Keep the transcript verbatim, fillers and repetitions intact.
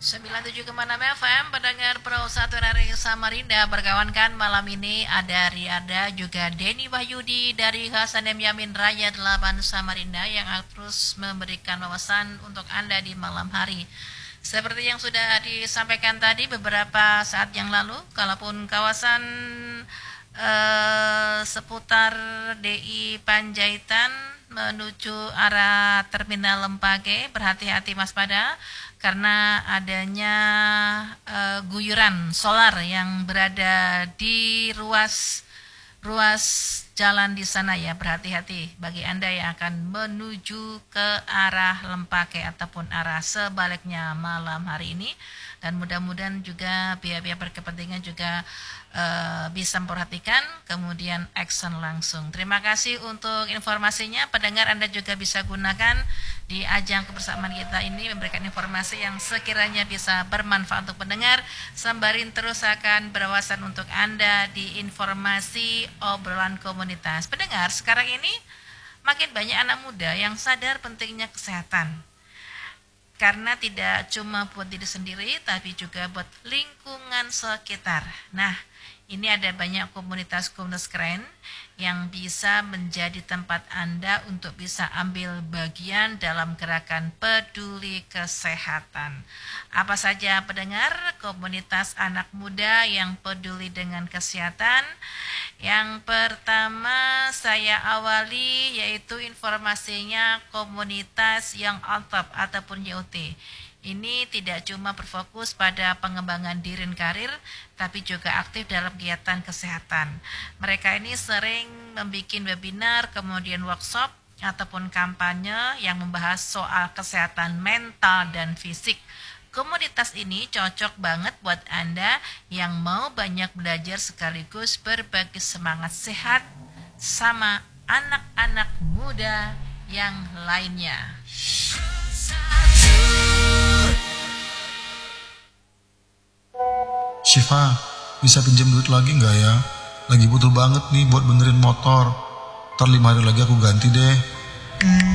sembilan puluh tujuh koma enam F M, pendengar Pro satu dari Samarinda. Berkawankan malam ini ada Riada juga Denny Wahyudi dari Hasanem Yamin Raya delapan Samarinda yang terus memberikan wawasan untuk Anda di malam hari. Seperti yang sudah disampaikan tadi beberapa saat yang lalu, kalaupun kawasan eh, seputar D I Panjaitan menuju arah Terminal Lempage, berhati-hati waspada karena adanya uh, guyuran solar yang berada di ruas ruas jalan di sana ya. Berhati-hati bagi Anda yang akan menuju ke arah Lempake ataupun arah sebaliknya malam hari ini, dan mudah-mudahan juga pihak-pihak berkepentingan juga uh, bisa memperhatikan kemudian action langsung. Terima kasih untuk informasinya. Pendengar, Anda juga bisa gunakan di ajang kebersamaan kita ini memberikan informasi yang sekiranya bisa bermanfaat untuk pendengar, sembarin terus akan berwawasan untuk Anda di informasi obrolan komunitas. Pendengar, sekarang ini makin banyak anak muda yang sadar pentingnya kesehatan, karena tidak cuma buat diri sendiri tapi juga buat lingkungan sekitar. Nah, ini ada banyak komunitas-komunitas keren yang bisa menjadi tempat Anda untuk bisa ambil bagian dalam gerakan peduli kesehatan. Apa saja pendengar komunitas anak muda yang peduli dengan kesehatan? Yang pertama saya awali yaitu informasinya komunitas yang on top ataupun Y O T. Ini tidak cuma berfokus pada pengembangan diri dan karir, tapi juga aktif dalam kegiatan kesehatan. Mereka ini sering membuat webinar, kemudian workshop, ataupun kampanye yang membahas soal kesehatan mental dan fisik. Komunitas ini cocok banget buat Anda yang mau banyak belajar sekaligus berbagi semangat sehat sama anak-anak muda yang lainnya. Syifa, bisa pinjam duit lagi nggak ya? Lagi butuh banget nih buat benerin motor. Ntar lima hari lagi aku ganti deh.